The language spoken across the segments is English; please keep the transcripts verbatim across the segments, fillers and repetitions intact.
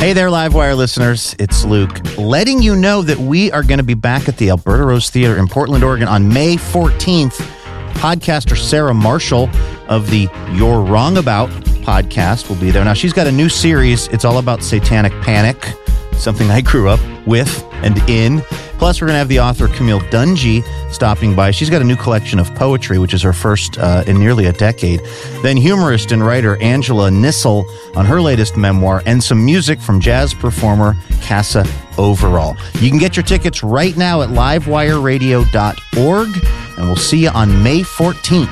Hey there, Livewire listeners. It's Luke, letting you know that we are going to be back at the Alberta Rose Theater in Portland, Oregon on May fourteenth. Podcaster Sarah Marshall of the You're Wrong About podcast will be there. Now, she's got a new series. It's all about satanic panic, something I grew up with and in. Plus, we're going to have the author Camille Dungy stopping by. She's got a new collection of poetry, which is her first uh, in nearly a decade. Then humorist and writer Angela Nissel on her latest memoir, and some music from jazz performer Casa Overall. You can get your tickets right now at livewire radio dot org, and we'll see you on May fourteenth.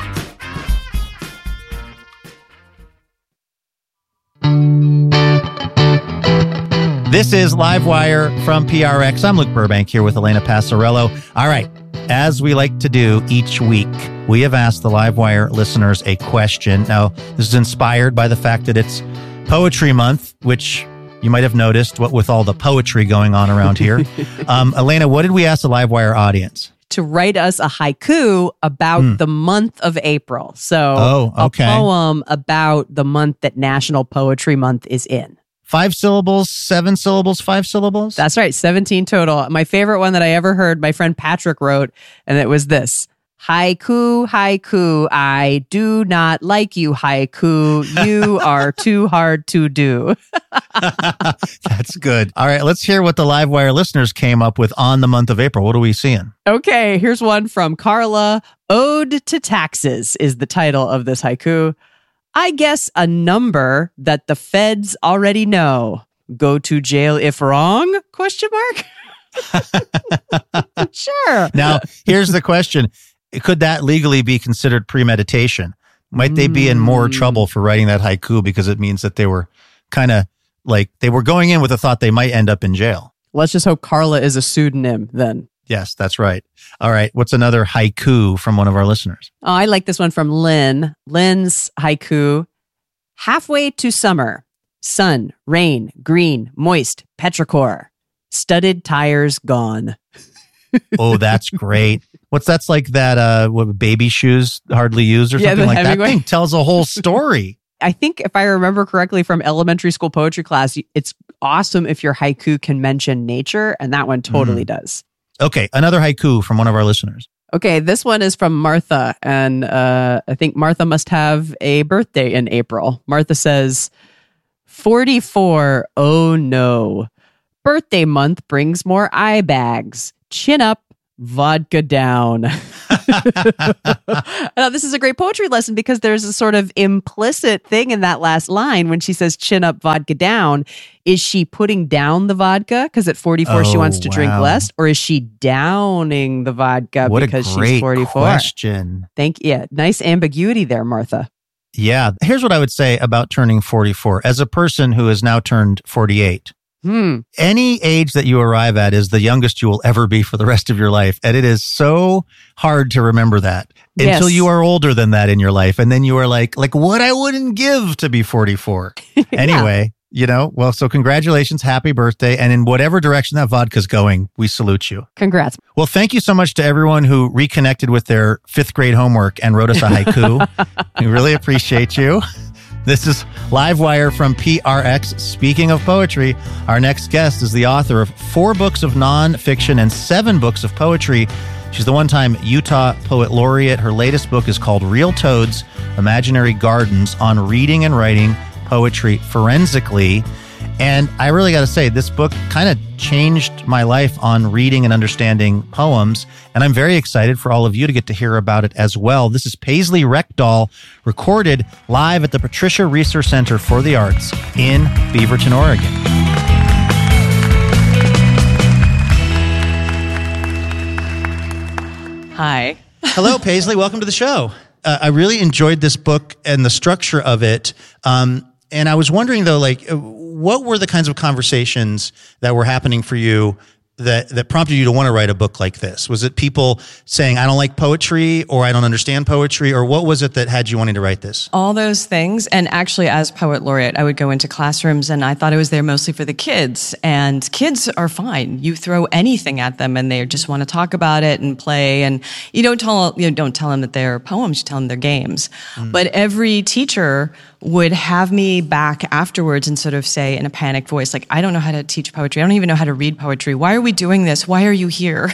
This is Livewire from P R X. I'm Luke Burbank here with Elena Passarello. All right, as we like to do each week, we have asked the Livewire listeners a question. Now, this is inspired by the fact that it's Poetry Month, which you might have noticed what with all the poetry going on around here. um, Elena, what did we ask the Livewire audience? To write us a haiku about mm. the month of April. So oh, okay. a poem about the month that National Poetry Month is in. Five syllables, seven syllables, five syllables? That's right, seventeen total. My favorite one that I ever heard, my friend Patrick wrote, and it was this. Haiku, haiku, I do not like you, haiku. You are too hard to do. That's good. All right, let's hear what the Livewire listeners came up with on the month of April. What are we seeing? Okay, here's one from Carla. Ode to Taxes is the title of this haiku. I guess a number that the feds already know. Go to jail if wrong? Question mark. Sure. Now, here's the question. Could that legally be considered premeditation? Might they be in more trouble for writing that haiku because it means that they were kind of like they were going in with a thought they might end up in jail? Let's just hope Carla is a pseudonym then. Yes, that's right. All right. What's another haiku from one of our listeners? Oh, I like this one from Lynn. Lynn's haiku. Halfway to summer. Sun, rain, green, moist, petrichor. Studded tires gone. Oh, that's great. What's that's like that uh what, baby shoes hardly used or yeah, something like Hemingway. That thing tells a whole story. I think if I remember correctly from elementary school poetry class, it's awesome if your haiku can mention nature, and that one totally mm. does. Okay, another haiku from one of our listeners. Okay, this one is from Martha, and uh, I think Martha must have a birthday in April. Martha says, forty-four, oh no. Birthday month brings more eye bags. Chin up, vodka down. Now, this is a great poetry lesson because there's a sort of implicit thing in that last line when she says chin up, vodka down. Is she putting down the vodka because at forty-four oh, she wants to wow. drink less? Or is she downing the vodka what because a great she's forty-four? Question. Thank you. Yeah, nice ambiguity there, Martha. Yeah. Here's what I would say about turning forty-four. As a person who has now turned forty-eight, Hmm. any age that you arrive at is the youngest you will ever be for the rest of your life. And it is so hard to remember that yes. until you are older than that in your life. And then you are like, like what I wouldn't give to be forty-four. yeah. Anyway, you know, well, so congratulations. Happy birthday. And in whatever direction that vodka's going, we salute you. Congrats. Well, thank you so much to everyone who reconnected with their fifth grade homework and wrote us a haiku. We really appreciate you. This is Livewire from P R X. Speaking of poetry, our next guest is the author of four books of nonfiction and seven books of poetry. She's the one-time Utah Poet Laureate. Her latest book is called Real Toads, Imaginary Gardens, on reading and writing poetry forensically. And I really got to say, this book kind of changed my life on reading and understanding poems. And I'm very excited for all of you to get to hear about it as well. This is Paisley Reckdahl, recorded live at the Patricia Reser Center for the Arts in Beaverton, Oregon. Hi. Hello, Paisley. Welcome to the show. Uh, I really enjoyed this book and the structure of it. Um, and I was wondering, though, like, what were the kinds of conversations that were happening for you that, that prompted you to want to write a book like this? Was it people saying, I don't like poetry, or I don't understand poetry, or what was it that had you wanting to write this? All those things. And actually, as Poet Laureate, I would go into classrooms and I thought I was there mostly for the kids. And kids are fine. You throw anything at them and they just want to talk about it and play. And you don't tell, you know, don't tell them that they're poems, you tell them they're games. Mm. But every teacher would have me back afterwards and sort of say in a panicked voice, like, I don't know how to teach poetry. I don't even know how to read poetry. Why are we doing this? Why are you here?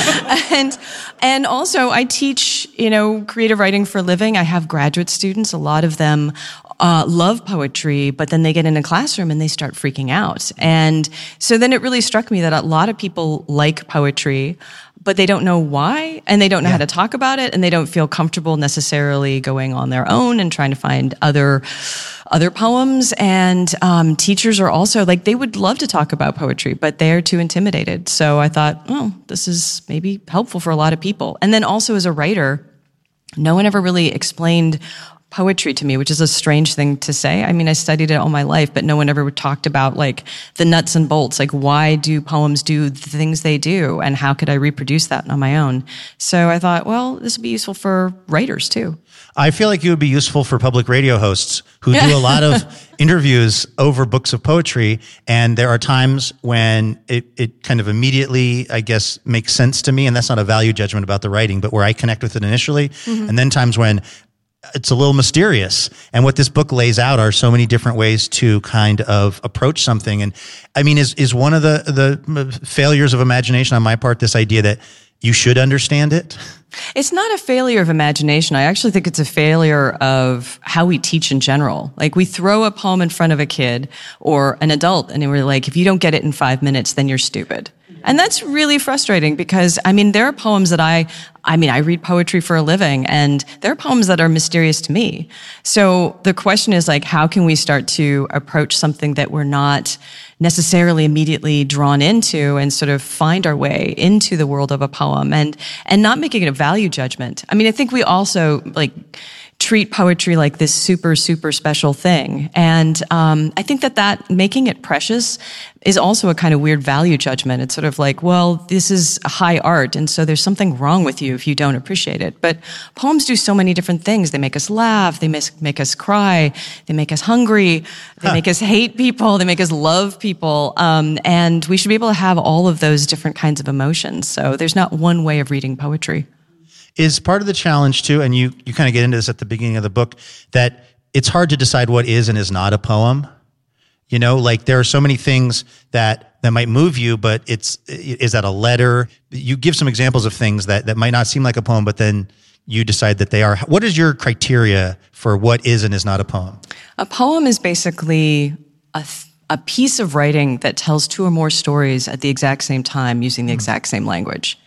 and and also I teach, you know, creative writing for a living. I have graduate students. A lot of them uh, love poetry, but then they get in a classroom and they start freaking out. And so then it really struck me that a lot of people like poetry, but they don't know why, and they don't know yeah. how to talk about it, and they don't feel comfortable necessarily going on their own and trying to find other other poems. And um, teachers are also, like, they would love to talk about poetry, but they're too intimidated. So I thought, oh, this is maybe helpful for a lot of people. And then also as a writer, no one ever really explained poetry to me, which is a strange thing to say. I mean, I studied it all my life, but no one ever talked about like the nuts and bolts, like why do poems do the things they do, and how could I reproduce that on my own? So I thought, well, this would be useful for writers too. I feel like you would be useful for public radio hosts who do a lot of interviews over books of poetry. And there are times when it, it kind of immediately, I guess, makes sense to me. And that's not a value judgment about the writing, but where I connect with it initially. Mm-hmm. And then times when it's a little mysterious. And what this book lays out are so many different ways to kind of approach something. And I mean, is, is one of the, the failures of imagination on my part, this idea that you should understand it? It's not a failure of imagination. I actually think it's a failure of how we teach in general. Like, we throw a poem in front of a kid or an adult, and we're like, if you don't get it in five minutes, then you're stupid. And that's really frustrating because, I mean, there are poems that I, I mean, I read poetry for a living, and there are poems that are mysterious to me. So the question is, like, how can we start to approach something that we're not necessarily immediately drawn into, and sort of find our way into the world of a poem, and, and not making it a value judgment. I mean, I think we also, like, treat poetry like this super, super special thing. And um, I think that that making it precious is also a kind of weird value judgment. It's sort of like, well, this is high art, and so there's something wrong with you if you don't appreciate it. But poems do so many different things. They make us laugh. They make, make us cry. They make us hungry. They huh. make us hate people. They make us love people. Um, and we should be able to have all of those different kinds of emotions. So there's not one way of reading poetry. Is part of the challenge too, and you, you kind of get into this at the beginning of the book, that it's hard to decide what is and is not a poem. You know, like there are so many things that, that might move you, but it's, is that a letter? You give some examples of things that, that might not seem like a poem, but then you decide that they are. What is your criteria for what is and is not a poem? A poem is basically a th- a piece of writing that tells two or more stories at the exact same time using the mm. exact same language.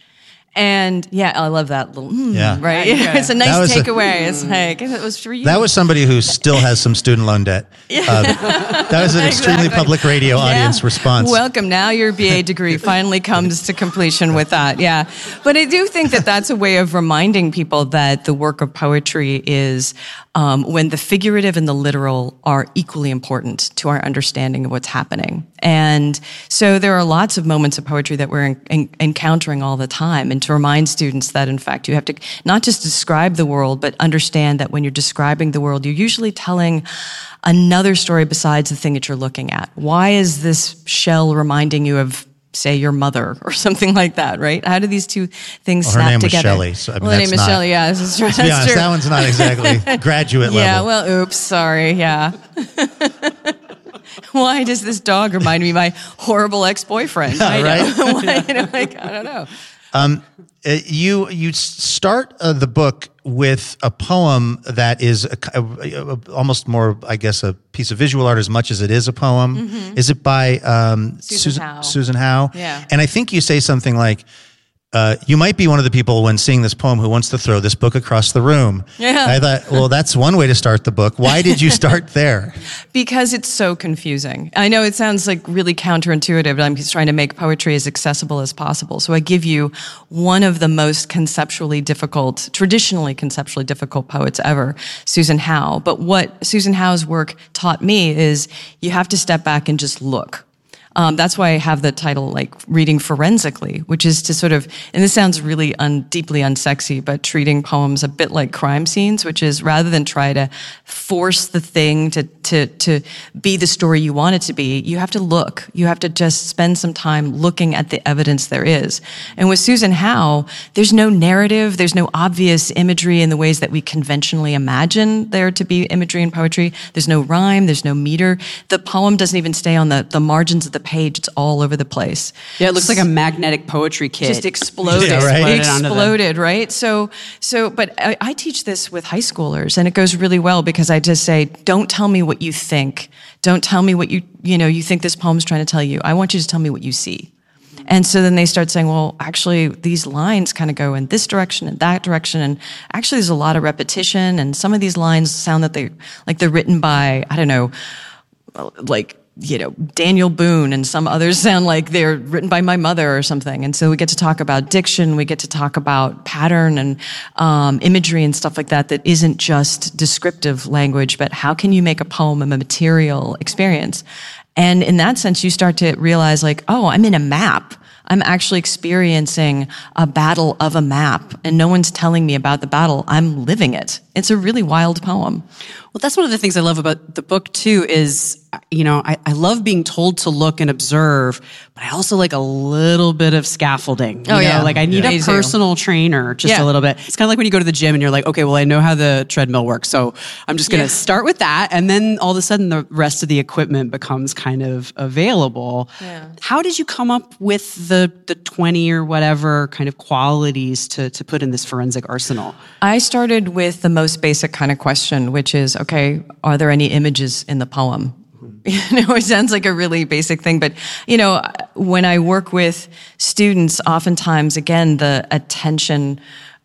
And yeah, I love that little, mm, yeah. right? Yeah. It's a nice takeaway. A, it's like, it was for you. That was somebody who still has some student loan debt. Yeah. Uh, that was an extremely exactly. public radio yeah. audience response. Welcome. Now your B A degree finally comes to completion with that. Yeah. But I do think that that's a way of reminding people that the work of poetry is um, when the figurative and the literal are equally important to our understanding of what's happening. And so there are lots of moments of poetry that we're in, in, encountering all the time, and to remind students that, in fact, you have to not just describe the world, but understand that when you're describing the world, you're usually telling another story besides the thing that you're looking at. Why is this shell reminding you of, say, your mother or something like that, right? How do these two things well, snap her name together? Was Shelley, so, I mean, well, her name is not, Shelley, yeah. This is true. To be honest, true. that one's not exactly graduate level. Yeah, well, oops, sorry, yeah. Why does this dog remind me of my horrible ex-boyfriend? Yeah, I right? know. Why, you know, like, I don't know. Um, you you start uh, the book with a poem that is a, a, a, almost more, I guess, a piece of visual art as much as it is a poem. Mm-hmm. Is it by um, Susan, Susan Howe. Susan Howe? Yeah. And I think you say something like, Uh, you might be one of the people when seeing this poem who wants to throw this book across the room. Yeah. I thought, well, that's one way to start the book. Why did you start there? Because it's so confusing. I know it sounds like really counterintuitive, but I'm just trying to make poetry as accessible as possible. So I give you one of the most conceptually difficult, traditionally conceptually difficult poets ever, Susan Howe. But what Susan Howe's work taught me is you have to step back and just look. Um, that's why I have the title, like, reading forensically, which is to sort of, and this sounds really un, deeply unsexy, but treating poems a bit like crime scenes, which is rather than try to force the thing to, to, to be the story you want it to be, you have to look. You have to just spend some time looking at the evidence there is. And with Susan Howe, there's no narrative, there's no obvious imagery in the ways that we conventionally imagine there to be imagery in poetry. There's no rhyme, there's no meter. The poem doesn't even stay on the, the margins of the page, it's all over the place. Yeah, it looks like a magnetic poetry kit. Just exploded. Yeah, right? It exploded, right? So, so, but I, I teach this with high schoolers, and it goes really well because I just say, don't tell me what you think. Don't tell me what you, you know, you think this poem's trying to tell you. I want you to tell me what you see. And so then they start saying, well, actually, these lines kind of go in this direction and that direction. And actually, there's a lot of repetition. And some of these lines sound that they, like they're written by, I don't know, like, you know, Daniel Boone, and some others sound like they're written by my mother or something. And so we get to talk about diction, we get to talk about pattern and um, imagery and stuff like that that isn't just descriptive language, but how can you make a poem a material experience? And in that sense, you start to realize, like, oh, I'm in a map. I'm actually experiencing a battle of a map, and no one's telling me about the battle. I'm living it. It's a really wild poem. Well, that's one of the things I love about the book, too, is, you know, I, I love being told to look and observe, but I also like a little bit of scaffolding. You oh, know? yeah. Like, I need yeah. a personal trainer just yeah. a little bit. It's kind of like when you go to the gym and you're like, okay, well, I know how the treadmill works, so I'm just going to yeah. start with that. And then all of a sudden, the rest of the equipment becomes kind of available. Yeah. How did you come up with the the twenty or whatever kind of qualities to, to put in this forensic arsenal? I started with the most basic kind of question, which is, okay, are there any images in the poem? You know, it sounds like a really basic thing, but, you know, when I work with students, oftentimes, again, the attention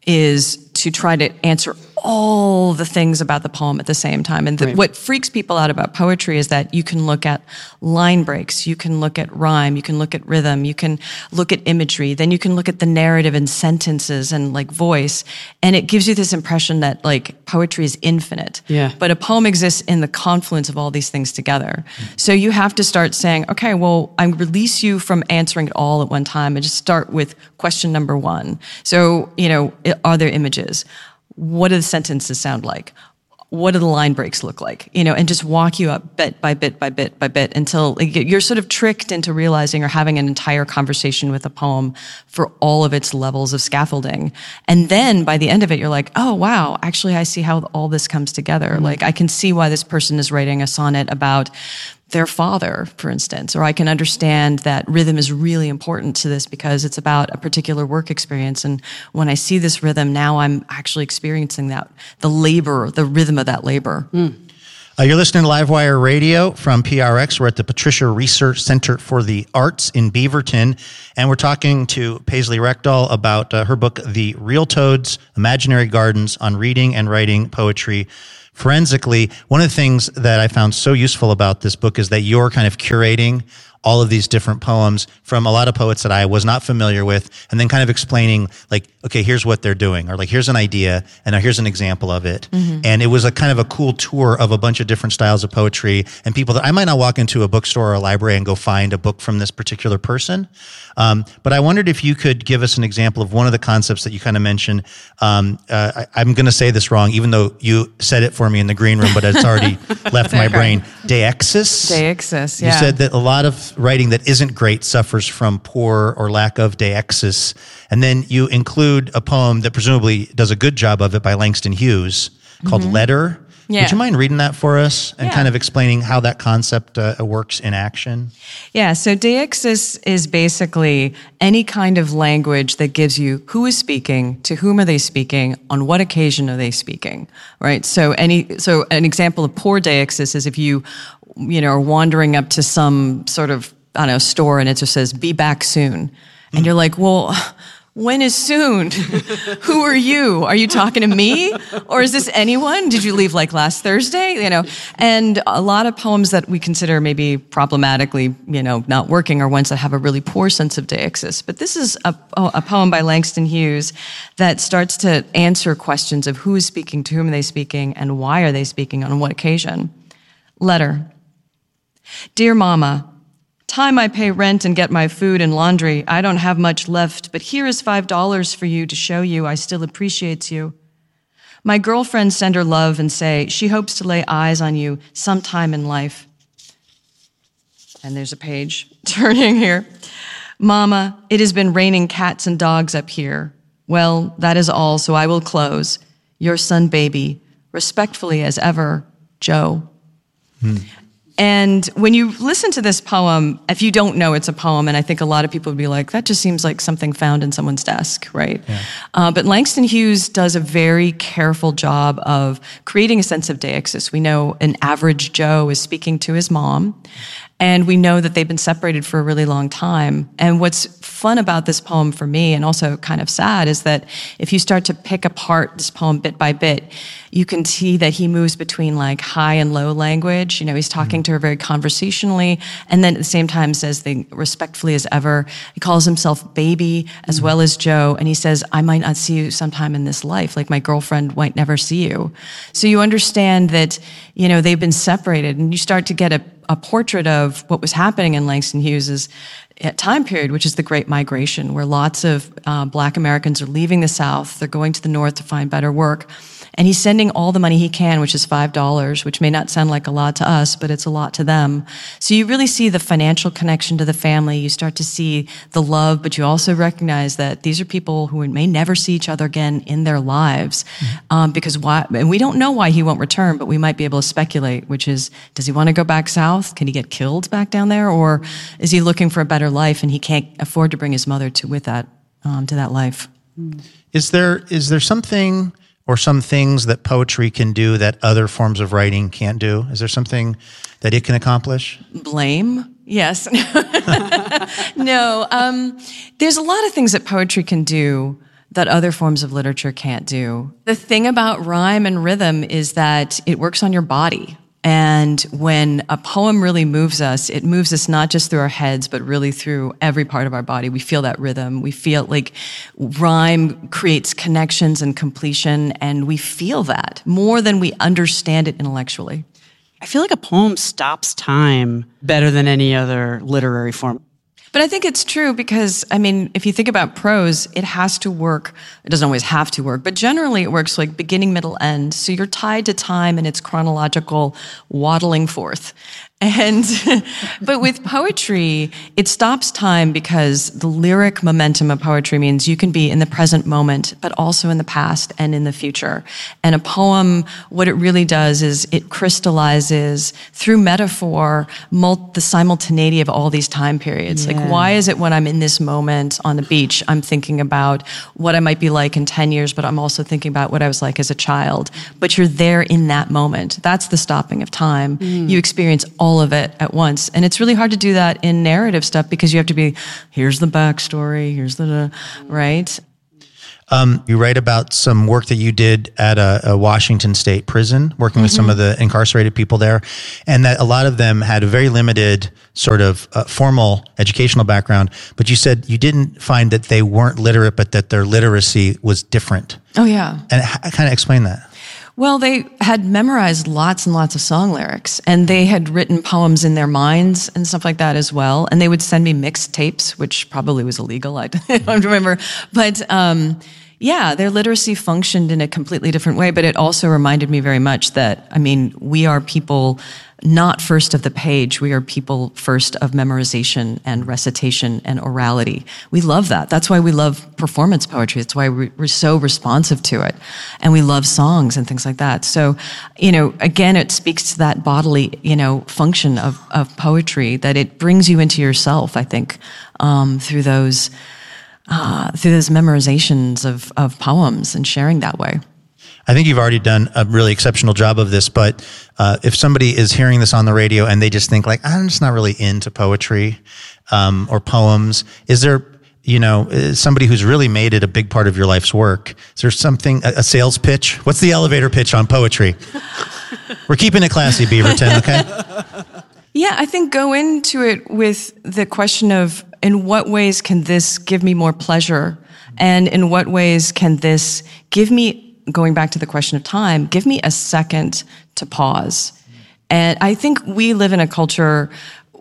is to try to answer all the things about the poem at the same time. And the, right. what freaks people out about poetry is that you can look at line breaks, you can look at rhyme, you can look at rhythm, you can look at imagery, then you can look at the narrative and sentences and like voice. And it gives you this impression that like poetry is infinite. Yeah. But a poem exists in the confluence of all these things together. So you have to start saying, okay, well, I release you from answering it all at one time and just start with question number one. So, you know, are there images? What do the sentences sound like? What do the line breaks look like? You know, and just walk you up bit by bit by bit by bit until you're sort of tricked into realizing or having an entire conversation with a poem for all of its levels of scaffolding. And then by the end of it, you're like, oh, wow, actually, I see how all this comes together. Mm-hmm. Like, I can see why this person is writing a sonnet about their father, for instance, or I can understand that rhythm is really important to this because it's about a particular work experience. And when I see this rhythm, now I'm actually experiencing that, the labor, the rhythm of that labor. Mm. Uh, you're listening to Livewire Radio from P R X. We're at the Patricia Research Center for the Arts in Beaverton, and we're talking to Paisley Rekdal about uh, her book, The Real Toads, Imaginary Gardens on Reading and Writing Poetry Forensically. One of the things that I found so useful about this book is that you're kind of curating all of these different poems from a lot of poets that I was not familiar with, and then kind of explaining, like, okay, here's what they're doing, or like, here's an idea, and now here's an example of it. Mm-hmm. And it was a kind of a cool tour of a bunch of different styles of poetry and people that I might not walk into a bookstore or a library and go find a book from this particular person. Um, but I wondered if you could give us an example of one of the concepts that you kind of mentioned. Um, uh, I, I'm going to say this wrong, even though you said it for me in the green room, but it's already left my brain. Deixis? Deixis, yeah. You said that a lot of writing that isn't great suffers from poor or lack of deixis. And then you include a poem that presumably does a good job of it by Langston Hughes called mm-hmm. Letter. Yeah. Would you mind reading that for us and yeah. kind of explaining how that concept uh, works in action? Yeah, so deixis is basically any kind of language that gives you who is speaking, to whom are they speaking, on what occasion are they speaking, right? So any so an example of poor deixis is if you, you know, are wandering up to some sort of, I don't know, store and it just says, be back soon. And mm. you're like, well, when is soon? Who are you? Are you talking to me? Or is this anyone? Did you leave like last Thursday? You know, and a lot of poems that we consider maybe problematically, you know, not working are ones that have a really poor sense of deixis. But this is a, a poem by Langston Hughes that starts to answer questions of who is speaking, to whom are they speaking, and why are they speaking, on what occasion. Letter. Dear Mama, Time I pay rent and get my food and laundry. I don't have much left, but here is five dollars for you to show you I still appreciate you. My girlfriends send her love and say she hopes to lay eyes on you sometime in life. And there's a page turning here. Mama, it has been raining cats and dogs up here. Well, that is all, so I will close. Your son, baby, respectfully as ever, Joe. Hmm. And when you listen to this poem, if you don't know it's a poem, and I think a lot of people would be like, that just seems like something found in someone's desk, right? Yeah. Uh, but Langston Hughes does a very careful job of creating a sense of deixis. We know an average Joe is speaking to his mom, and we know that they've been separated for a really long time. And what's fun about this poem for me, and also kind of sad, is that if you start to pick apart this poem bit by bit, you can see that he moves between like high and low language. You know, he's talking mm-hmm. to her very conversationally, and then at the same time says things respectfully as ever. He calls himself baby as mm-hmm. well as Joe, and he says, I might not see you sometime in this life, like my girlfriend might never see you. So you understand that, you know, they've been separated, and you start to get a a portrait of what was happening in Langston Hughes's time period, which is the Great Migration, where lots of uh, Black Americans are leaving the South. They're going to the North to find better work. And he's sending all the money he can, which is five dollars, which may not sound like a lot to us, but it's a lot to them. So you really see the financial connection to the family. You start to see the love, but you also recognize that these are people who may never see each other again in their lives. Mm-hmm. Um, because why, and we don't know why he won't return, but we might be able to speculate, which is, does he want to go back south? Can he get killed back down there? Or is he looking for a better life and he can't afford to bring his mother to with that, um, to that life? Is there, is there something or some things that poetry can do that other forms of writing can't do? Is there something that it can accomplish? Blame? Yes. No. Um, there's a lot of things that poetry can do that other forms of literature can't do. The thing about rhyme and rhythm is that it works on your body. And when a poem really moves us, it moves us not just through our heads, but really through every part of our body. We feel that rhythm. We feel like rhyme creates connections and completion, and we feel that more than we understand it intellectually. I feel like a poem stops time better than any other literary form. But I think it's true because, I mean, if you think about prose, it has to work. It doesn't always have to work, but generally it works like beginning, middle, end. So you're tied to time and its chronological waddling forth. And, but with poetry, it stops time because the lyric momentum of poetry means you can be in the present moment, but also in the past and in the future. And a poem, what it really does is it crystallizes through metaphor mul- the simultaneity of all these time periods. Yeah. Like, why is it when I'm in this moment on the beach, I'm thinking about what I might be like in ten years, but I'm also thinking about what I was like as a child. But you're there in that moment. That's the stopping of time. Mm. You experience all of it at once. And it's really hard to do that in narrative stuff because you have to be, here's the backstory, here's the, right? Um, you write about some work that you did at a, a Washington State prison, working with mm-hmm. some of the incarcerated people there, and that a lot of them had a very limited sort of uh, formal educational background, but you said you didn't find that they weren't literate, but that their literacy was different. Oh, yeah. And I kind of explain that. Well, they had memorized lots and lots of song lyrics, and they had written poems in their minds and stuff like that as well. And they would send me mixed tapes, which probably was illegal. I don't remember. But um, yeah, their literacy functioned in a completely different way. But it also reminded me very much that, I mean, we are people not first of the page. We are people first of memorization and recitation and orality. We love that. That's why we love performance poetry. That's why we're so responsive to it. And we love songs and things like that. So, you know, again, it speaks to that bodily, you know, function of, of poetry, that it brings you into yourself, I think, um, through those, uh, through those memorizations of, of poems and sharing that way. I think you've already done a really exceptional job of this, but uh, if somebody is hearing this on the radio and they just think like, I'm just not really into poetry um, or poems, is there, you know, somebody who's really made it a big part of your life's work? Is there something, a, a sales pitch? What's the elevator pitch on poetry? We're keeping it classy, Beaverton, okay? Yeah, I think go into it with the question of, in what ways can this give me more pleasure? And in what ways can this give me, going back to the question of time, give me a second to pause. And I think we live in a culture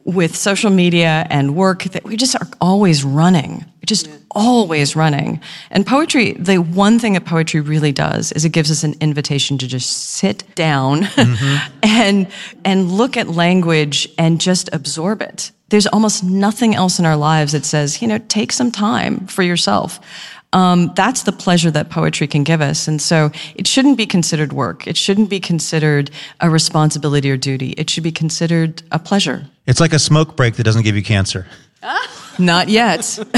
with social media and work that we just are always running. We're just always running. And poetry, the one thing that poetry really does is it gives us an invitation to just sit down mm-hmm. and and look at language and just absorb it. There's almost nothing else in our lives that says, you know, take some time for yourself. Um, that's the pleasure that poetry can give us. And so it shouldn't be considered work. It shouldn't be considered a responsibility or duty. It should be considered a pleasure. It's like a smoke break that doesn't give you cancer. Not yet.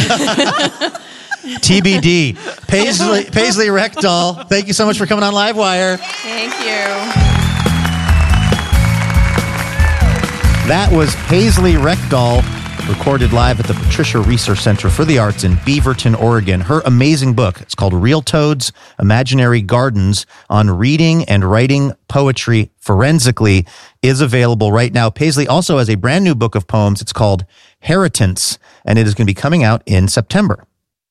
T B D. Paisley, Paisley Rekdal, thank you so much for coming on Livewire. Thank you. That was Paisley Rekdal, recorded live at the Patricia Research Center for the Arts in Beaverton, Oregon. Her amazing book, it's called Real Toads, Imaginary Gardens, on reading and writing poetry forensically, is available right now. Paisley also has a brand new book of poems. It's called Heritance, and it is going to be coming out in September.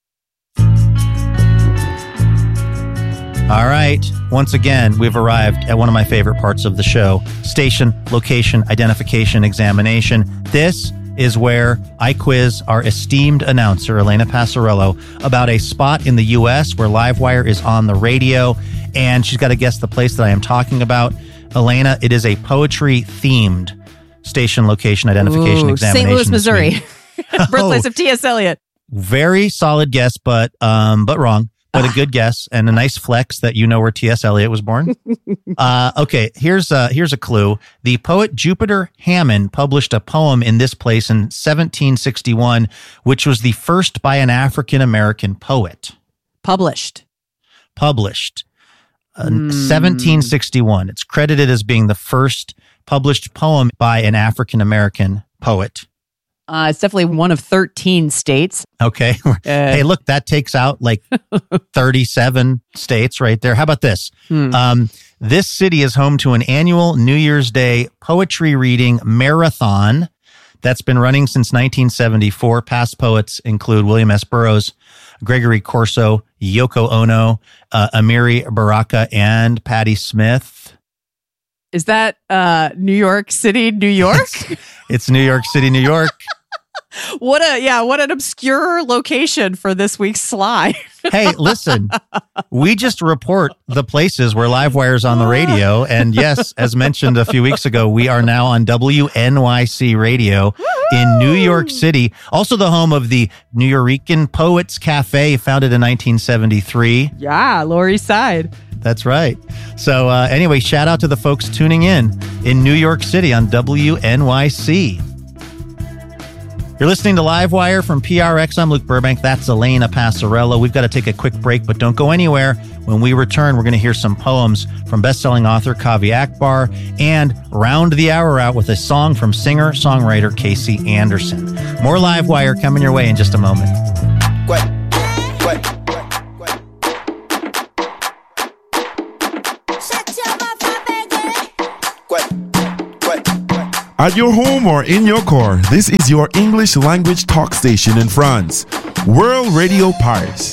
All right. Once again, we've arrived at one of my favorite parts of the show, station, location, identification, examination. This is where I quiz our esteemed announcer, Elena Passarello, about a spot in the U S where Livewire is on the radio, and she's got to guess the place that I am talking about. Elena, it is a poetry-themed station, location, identification, Ooh, examination. Saint Louis, Missouri. Birthplace Oh. of T S. Eliot. Very solid guess, but um, but wrong. But a good guess and a nice flex that you know where T S. Eliot was born. uh, okay, here's a, here's a clue. The poet Jupiter Hammond published a poem in this place in seventeen sixty-one, which was the first by an African-American poet. Published. Published. Uh, Mm. seventeen sixty-one. It's credited as being the first published poem by an African-American poet. Uh, it's definitely one of thirteen states. Okay. Uh, Hey, look, that takes out like thirty-seven states right there. How about this? Hmm. Um, this city is home to an annual New Year's Day poetry reading marathon that's been running since nineteen seventy-four. Past poets include William S. Burroughs, Gregory Corso, Yoko Ono, uh, Amiri Baraka, and Patti Smith. Is that uh, New York City, New York? It's New York City, New York. What a yeah, what an obscure location for this week's Sly. Hey, listen, we just report the places where Livewire's on the radio. And yes, as mentioned a few weeks ago, we are now on W N Y C Radio in New York City. Also the home of the Nuyorican Poets Cafe, founded in nineteen seventy-three. Yeah, Lower East Side. That's right. So uh, anyway, shout out to the folks tuning in in New York City on W N Y C. You're listening to Livewire from P R X. I'm Luke Burbank. That's Elena Passarello. We've got to take a quick break, but don't go anywhere. When we return, we're going to hear some poems from best-selling author Kavi Akbar and round the hour out with a song from singer-songwriter Casey Anderson. More Livewire coming your way in just a moment. Quack, quack, quack, quack. Quack, quack, quack. At your home or in your car, this is your English language talk station in France. World Radio Paris.